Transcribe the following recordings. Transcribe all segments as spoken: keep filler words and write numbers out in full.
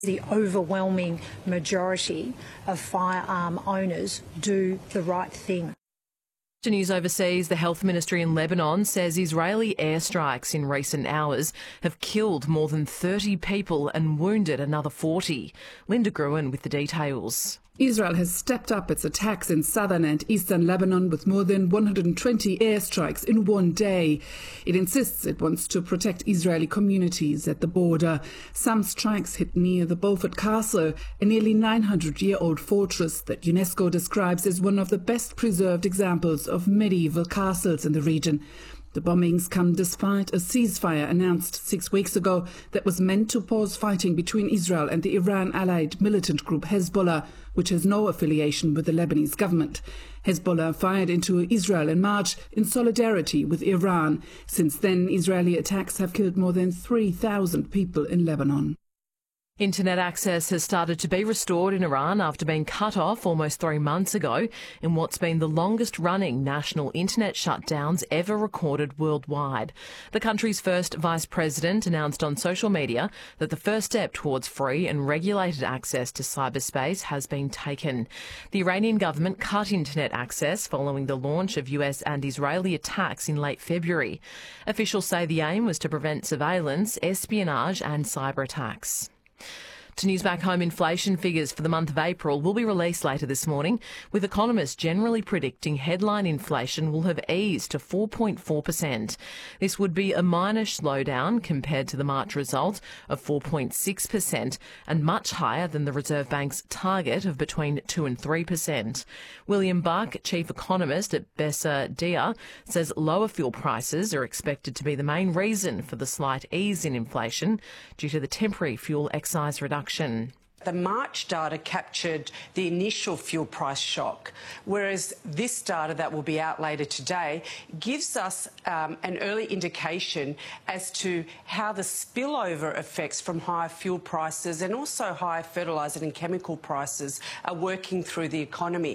The overwhelming majority of firearm owners do the right thing. To news overseas, the health ministry in Lebanon says Israeli airstrikes in recent hours have killed more than thirty people and wounded another forty. Linda Gruen with the details. Israel has stepped up its attacks in southern and eastern Lebanon with more than one hundred twenty airstrikes in one day. It insists it wants to protect Israeli communities at the border. Some strikes hit near the Beaufort Castle, a nearly nine hundred year old fortress that UNESCO describes as one of the best preserved examples of medieval castles in the region. The bombings come despite a ceasefire announced six weeks ago that was meant to pause fighting between Israel and the Iran-allied militant group Hezbollah, which has no affiliation with the Lebanese government. Hezbollah fired into Israel in March in solidarity with Iran. Since then, Israeli attacks have killed more than three thousand people in Lebanon. Internet access has started to be restored in Iran after being cut off almost three months ago in what's been the longest-running national internet shutdowns ever recorded worldwide. The country's first vice president announced on social media that the first step towards free and regulated access to cyberspace has been taken. The Iranian government cut internet access following the launch of U S and Israeli attacks in late February. Officials say the aim was to prevent surveillance, espionage and cyber attacks. To news back home, inflation figures for the month of April will be released later this morning, with economists generally predicting headline inflation will have eased to four point four percent. This would be a minor slowdown compared to the March result of four point six percent and much higher than the Reserve Bank's target of between two and three percent. William Buck, chief economist at Besser Dia, says lower fuel prices are expected to be the main reason for the slight ease in inflation due to the temporary fuel excise reduction. The March data captured the initial fuel price shock, whereas this data that will be out later today gives us um, an early indication as to how the spillover effects from higher fuel prices and also higher fertiliser and chemical prices are working through the economy.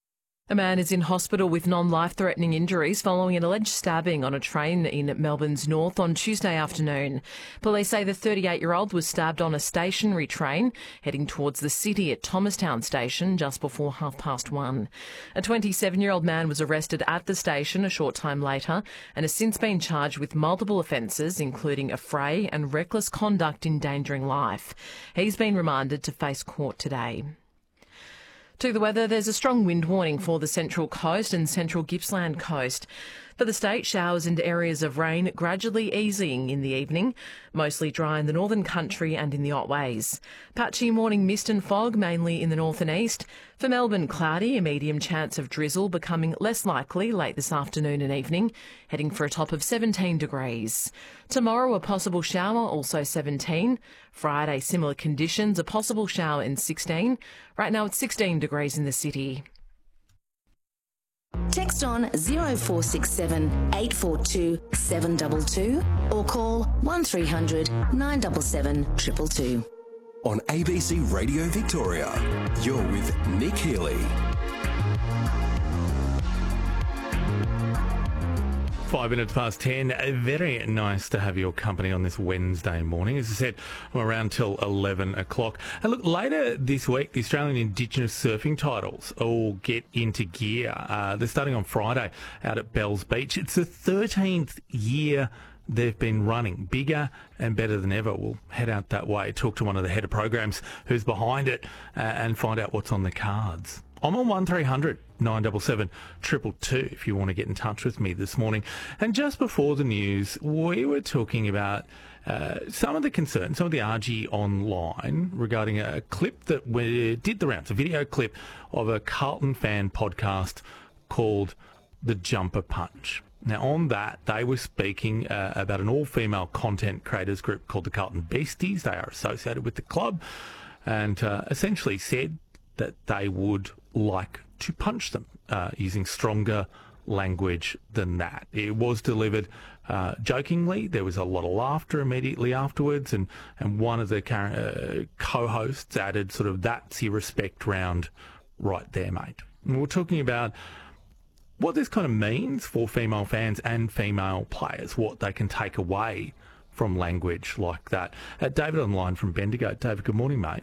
A man is in hospital with non-life-threatening injuries following an alleged stabbing on a train in Melbourne's north on Tuesday afternoon. Police say the thirty-eight-year-old was stabbed on a stationary train heading towards the city at Thomastown Station just before half past one. A twenty-seven-year-old man was arrested at the station a short time later and has since been charged with multiple offences, including affray and reckless conduct endangering life. He's been remanded to face court today. To the weather, there's a strong wind warning for the Central Coast and Central Gippsland Coast. For the state, showers and areas of rain gradually easing in the evening, mostly dry in the northern country and in the Otways. Patchy morning mist and fog, mainly in the north and east. For Melbourne, cloudy, a medium chance of drizzle becoming less likely late this afternoon and evening, heading for a top of seventeen degrees. Tomorrow, a possible shower, also seventeen. Friday, similar conditions, a possible shower in sixteen. Right now, it's sixteen degrees in the city. Text on zero four six seven, eight four two, seven two two or call one three hundred, nine seven seven, two two two. On A B C Radio Victoria, you're with Nick Healy. Five minutes past ten. Very nice to have your company on this Wednesday morning. As I said, I'm around till eleven o'clock. And look, later this week, the Australian Indigenous surfing titles all get into gear. Uh, they're starting on Friday out at Bells Beach. It's the thirteenth year they've been running, bigger and better than ever. We'll head out that way, talk to one of the head of programs who's behind it uh, and find out what's on the cards. I'm on one three hundred, nine seven seven, two two two if you want to get in touch with me this morning. And just before the news, we were talking about uh, some of the concerns, some of the argy online regarding a clip that we did the rounds, a video clip of a Carlton fan podcast called The Jumper Punch. Now, on that, they were speaking uh, about an all-female content creators group called the Carlton Beasties. They are associated with the club and uh, essentially said that they would like to punch them uh, using stronger language than that. It was delivered uh, jokingly. There was a lot of laughter immediately afterwards, and, and one of the uh, co-hosts added sort of, that's your respect round right there, mate. And we're talking about what this kind of means for female fans and female players, what they can take away from language like that. Uh, David online from Bendigo. David, good morning, mate.